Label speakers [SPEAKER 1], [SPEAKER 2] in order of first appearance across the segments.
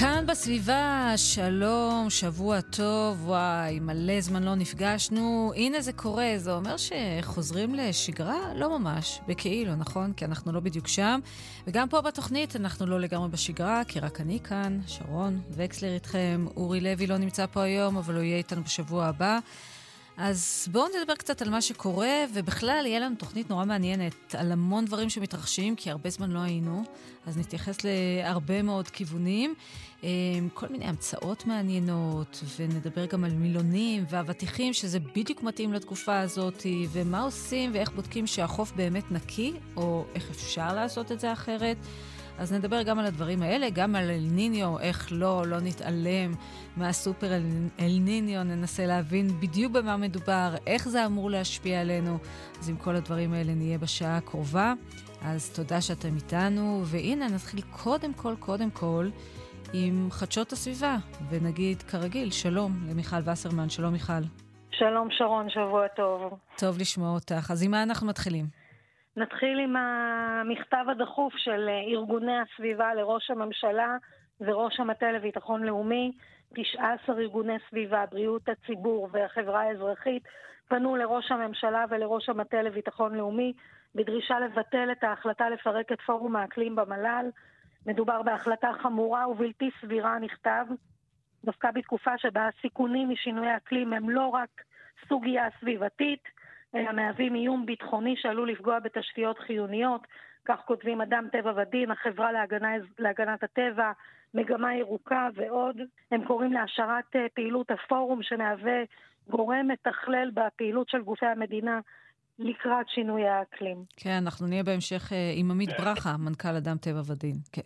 [SPEAKER 1] כאן בסביבה, שלום, שבוע טוב, וואי, מלא זמן לא נפגשנו. הנה זה קורה, זה אומר שחוזרים לשגרה? לא ממש, בכאילו, נכון? כי אנחנו לא בדיוק שם. וגם פה בתוכנית אנחנו לא לגמרי בשגרה, כי רק אני כאן, שרון וקסלר איתכם. אורי לוי לא נמצא פה היום, אבל הוא יהיה איתנו בשבוע הבא. אז בואו נדבר קצת על מה שקורה, ובכלל יהיה לנו תוכנית נורא מעניינת על המון דברים שמתרחשים, כי הרבה זמן לא היינו, אז נתייחס להרבה מאוד כיוונים, כל מיני המצאות מעניינות, ונדבר גם על מילונים והוותיכים, שזה בדיוק מתאים לתקופה הזאת, ומה עושים ואיך בודקים שהחוף באמת נקי, או איך אפשר לעשות את זה אחרת. אז נדבר גם על הדברים האלה, גם על אל ניניו, איך לא נתעלם מהסופר אל ניניו, ננסה להבין בדיוק במה מדובר, איך זה אמור להשפיע עלינו. אז עם כל הדברים האלה נהיה בשעה הקרובה. אז תודה שאתם איתנו, והנה נתחיל קודם כל עם חדשות הסביבה, ונגיד כרגיל, שלום למיכל וסרמן. שלום מיכל.
[SPEAKER 2] שלום שרון, שבוע טוב.
[SPEAKER 1] טוב לשמוע אותך. אז עם מה אנחנו מתחילים?
[SPEAKER 2] נתחיל עם המכתב הדחוף של ארגוני הסביבה לראש הממשלה וראש המטה לביטחון לאומי. 19 ארגוני סביבה, בריאות הציבור והחברה האזרחית פנו לראש הממשלה ולראש המטה לביטחון לאומי בדרישה לבטל את ההחלטה לפרק את פורום האקלים במל"ל. מדובר בהחלטה חמורה ובלתי סבירה, נכתב, דווקא בתקופה שבה הסיכונים משינוי האקלים הם לא רק סוגיה סביבתית, אלא מהווים איום ביטחוני שעלול לפגוע בתשתיות חיוניות. כך כותבים אדם טבע ודין, החברה להגנת הטבע, מגמה ירוקה ועוד. הם קוראים להשארת פעילות הפורום שמהווה גורם מתכלל בפעילות של גופי המדינה לקראת שינוי האקלים.
[SPEAKER 1] כן, אנחנו נהיה בהמשך עם עמית ברכה, מנכ"ל אדם טבע ודין. כן.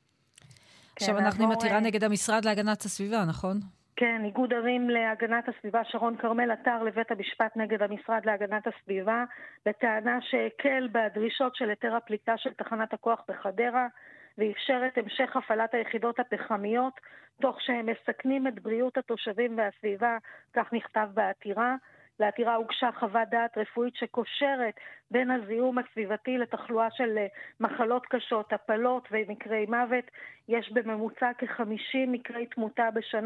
[SPEAKER 1] עכשיו אנחנו עם עתירה נגד המשרד להגנת הסביבה, נכון?
[SPEAKER 2] כן, איגוד ערים להגנת הסביבה שרון כרמל עתר לבית המשפט נגד המשרד להגנת הסביבה, בטענה שהקל בדרישות של היתר הפליטה של תחנת הכוח בחדרה, ואפשר את המשך הפעלת היחידות הפחמיות, תוך שהם מסכנים את בריאות התושבים והסביבה, כך נכתב בעתירה. לעתירה הוגשה חוות דעת רפואית שקושרת בין הזיהום הסביבתי לתחלואה של מחלות קשות, הפלות ומקרי מוות. יש בממוצע כ-50 מקרי תמותה בשנה